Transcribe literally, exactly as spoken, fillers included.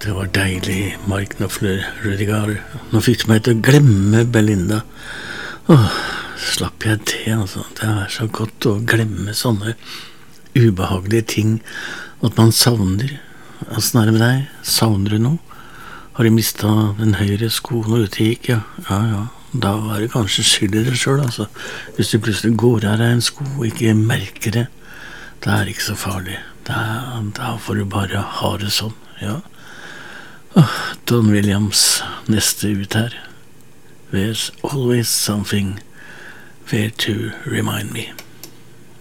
Det var deilig, Mark Knopfler, Rudiger. Nå fikk du meg til å glemme Belinda. Åh, slapp jeg det, altså. Det er så godt å glemme sånne ubehagelige ting at man savner. Hvordan er det med deg? Savner du noe? Har du mistet den høyre skoen og ute gikk? Ja, ja, ja. Da var det kanskje skyld i det selv, altså. Hvis du plutselig går av deg en sko og ikke merker det, da er det ikke så farlig. Da, da får du bare ha det sånn, ja. Oh, Don Williams, neste ut her. There's always something there to remind me.